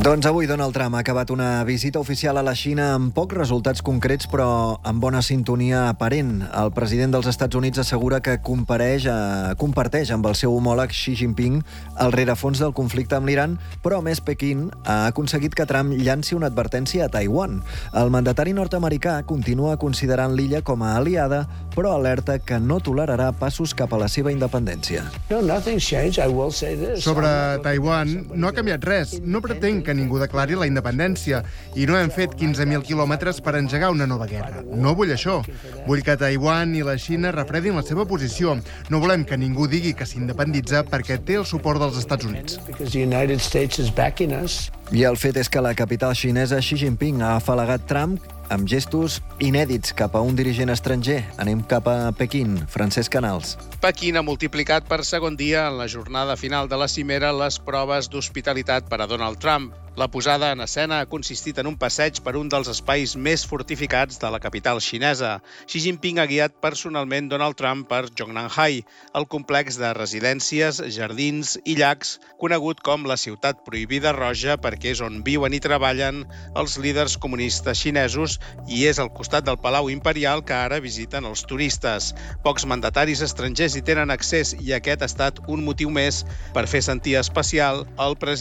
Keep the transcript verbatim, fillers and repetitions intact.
Doncs avui Donald Trump ha acabat una visita oficial a la Xina amb pocs resultats concrets, però amb bona sintonia aparent. El president dels Estats Units assegura que compareix, eh, comparteix amb el seu homòleg Xi Jinping el rerefons del conflicte amb l'Iran, però a més Pequín ha aconseguit que Trump llanci una advertència a Taiwan. El mandatari nord-americà continua considerant l'illa com a aliada, però alerta que no tolerarà passos cap a la seva independència. Sobre Taiwan no ha canviat res. No pretenc que ningú declari la independència i no hem fet quinze mil quilòmetres per engegar una nova guerra. No vull això. Vull que Taiwan i la Xina refredin la seva posició. No volem que ningú digui que s'independitza perquè té el suport dels Estats Units. I el fet és que la capital xinesa, Xi Jinping, ha afalagat Trump amb gestos inèdits cap a un dirigent estranger. Anem cap a Pequín. Francesc Canals. Pequín ha multiplicat per segon dia en la jornada final de la cimera les proves d'hospitalitat per a Donald Trump. La posada en escena ha consistit en un passeig per un dels espais més fortificats de la capital xinesa. Xi Jinping ha guiat personalment Donald Trump per Zhongnanhai, el complex de residències, jardins i llacs, conegut com la ciutat prohibida roja perquè és on viuen i treballen els líders comunistes xinesos i és al costat del Palau Imperial que ara visiten els turistes. Pocs mandataris estrangers hi tenen accés i aquest ha estat un motiu més per fer sentir especial el president